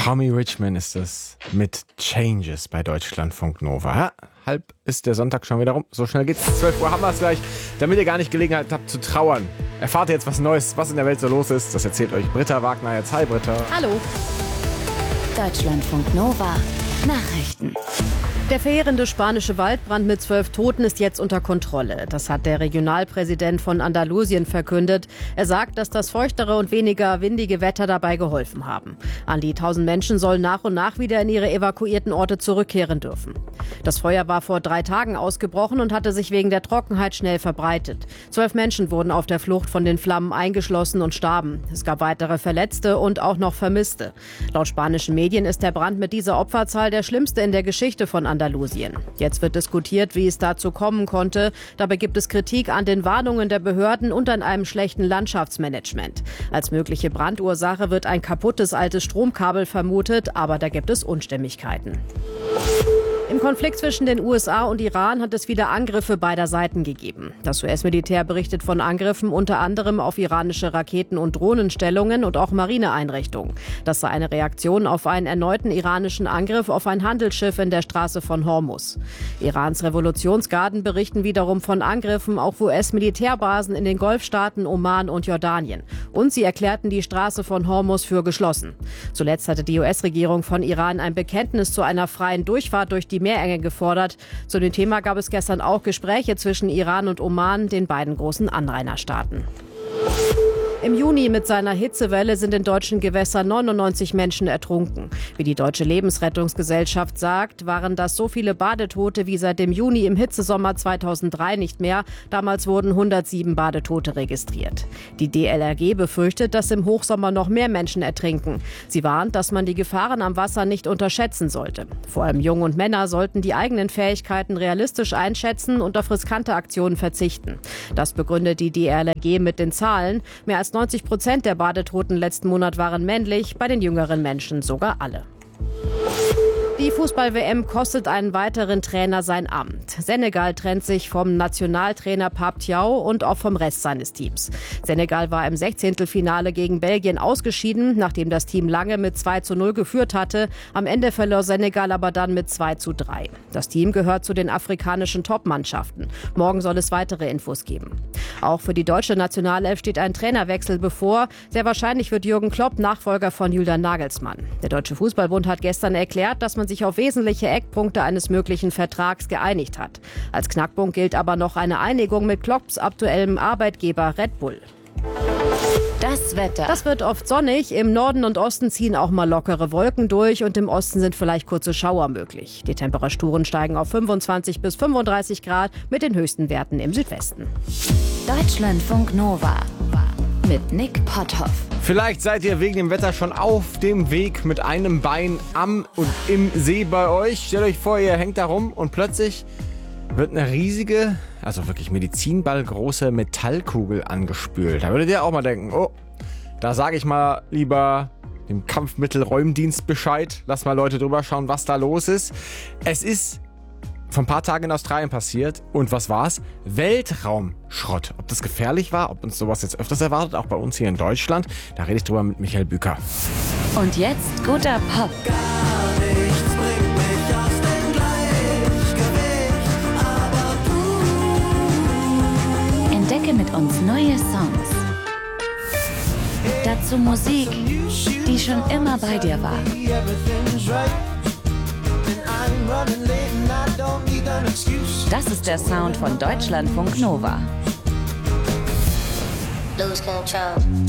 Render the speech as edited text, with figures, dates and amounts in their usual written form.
Tommy Richman ist es mit Changes bei Deutschlandfunk Nova. Ja, halb ist der Sonntag schon wieder rum. So schnell geht's. 12 Uhr haben wir es gleich. Damit ihr gar nicht Gelegenheit habt zu trauern, erfahrt ihr jetzt was Neues, was in der Welt so los ist. Das erzählt euch Britta Wagner jetzt. Hi Britta. Hallo. Deutschlandfunk Nova Nachrichten. Der verheerende spanische Waldbrand mit 12 Toten ist jetzt unter Kontrolle. Das hat der Regionalpräsident von Andalusien verkündet. Er sagt, dass das feuchtere und weniger windige Wetter dabei geholfen haben. An die 1000 Menschen sollen nach und nach wieder in ihre evakuierten Orte zurückkehren dürfen. Das Feuer war vor 3 Tagen ausgebrochen und hatte sich wegen der Trockenheit schnell verbreitet. 12 Menschen wurden auf der Flucht von den Flammen eingeschlossen und starben. Es gab weitere Verletzte und auch noch Vermisste. Laut spanischen Medien ist der Brand mit dieser Opferzahl der schlimmste in der Geschichte von Andalusien. Jetzt wird diskutiert, wie es dazu kommen konnte. Dabei gibt es Kritik an den Warnungen der Behörden und an einem schlechten Landschaftsmanagement. Als mögliche Brandursache wird ein kaputtes altes Stromkabel vermutet, aber da gibt es Unstimmigkeiten. Im Konflikt zwischen den USA und Iran hat es wieder Angriffe beider Seiten gegeben. Das US-Militär berichtet von Angriffen unter anderem auf iranische Raketen- und Drohnenstellungen und auch Marineeinrichtungen. Das sei eine Reaktion auf einen erneuten iranischen Angriff auf ein Handelsschiff in der Straße von Hormuz. Irans Revolutionsgarden berichten wiederum von Angriffen auf US-Militärbasen in den Golfstaaten Oman und Jordanien. Und sie erklärten die Straße von Hormuz für geschlossen. Zuletzt hatte die US-Regierung von Iran ein Bekenntnis zu einer freien Durchfahrt durch die Meerenge gefordert. Zu dem Thema gab es gestern auch Gespräche zwischen Iran und Oman, den beiden großen Anrainerstaaten. Im Juni mit seiner Hitzewelle sind in deutschen Gewässern 99 Menschen ertrunken. Wie die Deutsche Lebensrettungsgesellschaft sagt, waren das so viele Badetote wie seit dem Juni im Hitzesommer 2003 nicht mehr. Damals wurden 107 Badetote registriert. Die DLRG befürchtet, dass im Hochsommer noch mehr Menschen ertrinken. Sie warnt, dass man die Gefahren am Wasser nicht unterschätzen sollte. Vor allem Jungen und Männer sollten die eigenen Fähigkeiten realistisch einschätzen und auf riskante Aktionen verzichten. Das begründet die DLRG mit den Zahlen. Mehr als 90% der Badetoten letzten Monat waren männlich, bei den jüngeren Menschen sogar alle. Die Fußball-WM kostet einen weiteren Trainer sein Amt. Senegal trennt sich vom Nationaltrainer Pape Thiaw und auch vom Rest seines Teams. Senegal war im 16. Finale gegen Belgien ausgeschieden, nachdem das Team lange mit 2:0 geführt hatte. Am Ende verlor Senegal aber dann mit 2:3. Das Team gehört zu den afrikanischen Top-Mannschaften. Morgen soll es weitere Infos geben. Auch für die deutsche Nationalelf steht ein Trainerwechsel bevor. Sehr wahrscheinlich wird Jürgen Klopp Nachfolger von Julian Nagelsmann. Der Deutsche Fußballbund hat gestern erklärt, dass man sich auf wesentliche Eckpunkte eines möglichen Vertrags geeinigt hat. Als Knackpunkt gilt aber noch eine Einigung mit Klopps aktuellem Arbeitgeber Red Bull. Das Wetter. Das wird oft sonnig. Im Norden und Osten ziehen auch mal lockere Wolken durch und im Osten sind vielleicht kurze Schauer möglich. Die Temperaturen steigen auf 25 bis 35 Grad mit den höchsten Werten im Südwesten. Deutschlandfunk Nova mit Nick Potthoff. Vielleicht seid ihr wegen dem Wetter schon auf dem Weg mit einem Bein am und im See bei euch. Stellt euch vor, ihr hängt da rum und plötzlich wird eine riesige, also wirklich medizinballgroße Metallkugel angespült. Da würdet ihr auch mal denken, oh, da sage ich mal lieber dem Kampfmittelräumdienst Bescheid. Lass mal Leute drüber schauen, was da los ist. Es ist vor ein paar Tagen in Australien passiert. Und was war's? Weltraumschrott. Ob das gefährlich war, ob uns sowas jetzt öfters erwartet, auch bei uns hier in Deutschland, da rede ich drüber mit Michael Büker. Und jetzt guter Pop. Entdecke mit uns neue Songs. Dazu Musik, die schon immer bei dir war. Das ist der Sound von Deutschlandfunk Nova.